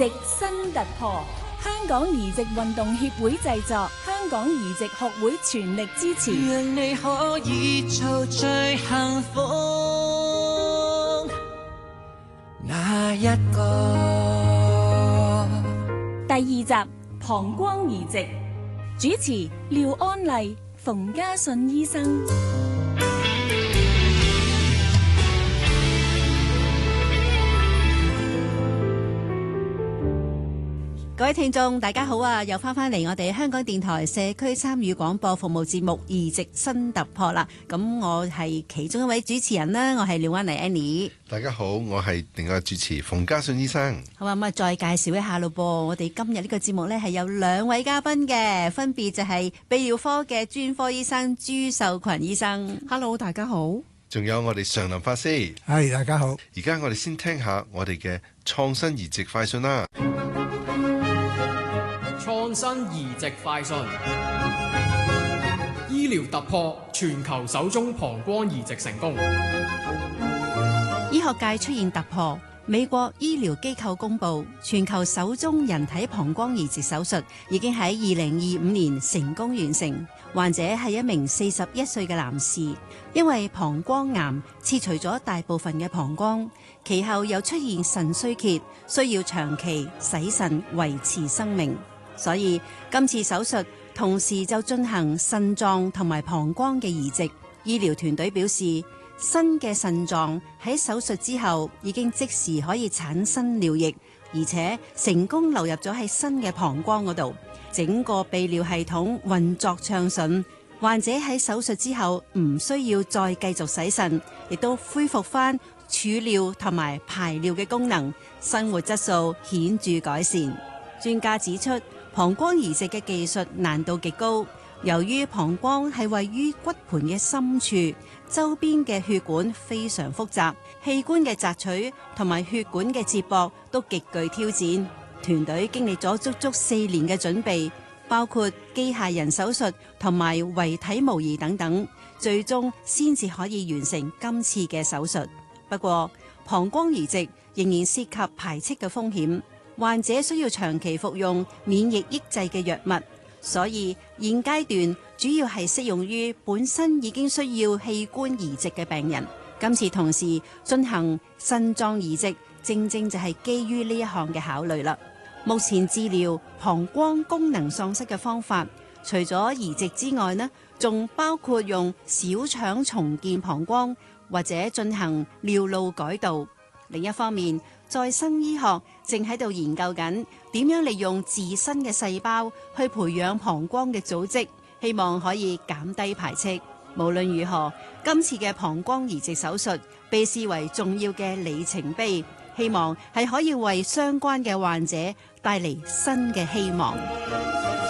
植新突破，香港移植運動協會製作，香港移植學會全力支持。 讓你可以做最幸福那一個。 第二集膀胱移植，主持廖安麗、馮家信醫生。 各位聽眾大家好啊，又翻嚟我哋香港電台社區參與廣播服務節目移植新突破啦。咁我係其中一位主持人啦，我係廖安妮 Annie。 大家好，我係另外主持馮家信醫生。 好啊，咁啊再介紹一下咯噃，我哋今日呢個節目呢係有兩位嘉賓嘅，分別就係泌尿科嘅專科醫生朱秀群醫生。 Hello， 大家好。 仲有我哋常林法師。 係，大家好。 而家我哋先聽下我哋嘅創新移植快訊啦。 創新移植快訊，醫療突破，全球首宗膀胱移植成功。 醫學界出現突破，美國醫療機構公布，全球首宗人體膀胱移植手術已經喺2025年成功完成。患者係一名41歲嘅男士，因為膀胱癌切除咗大部分嘅膀胱，其後又出現腎衰竭，需要長期洗腎維持生命。所以今次手術同時就進行腎臟同埋膀胱嘅移植。醫療團隊表示，新嘅腎臟喺手術之後已經即時可以產生尿液，而且成功流入咗喺新嘅膀胱嗰度，整個泌尿系統運作暢順。患者喺手術之後唔需要再繼續洗腎，亦都恢復翻儲尿同埋排尿嘅功能，生活質素顯著改善。專家指出，膀胱移植嘅技術難度極高，由於膀胱係位於骨盆嘅深處，周邊嘅血管非常複雜，器官嘅摘取同埋血管嘅接駁都極具挑戰。團隊經歷咗足足4年嘅準備，包括機械人手術同埋遺體模擬等等，最終先至可以完成今次嘅手術。不過，膀胱移植仍然涉及排斥嘅風險。患者需要長期服用免疫抑制嘅藥物，所以現階段主要係適用於本身已經需要器官移植嘅病人。今次同時進行腎臟移植，正正就係基於呢一項嘅考慮啦。目前治療膀胱功能喪失嘅方法，除咗移植之外呢，仲包括用小腸重建膀胱，或者進行尿路改道。另一方面，再生醫學正喺度研究緊點樣利用自身嘅細胞去培養膀胱嘅組織，希望可以減低排斥。無論如何，今次嘅膀胱移植手術被視為重要嘅里程碑，希望係可以為相關嘅患者帶嚟新嘅希望。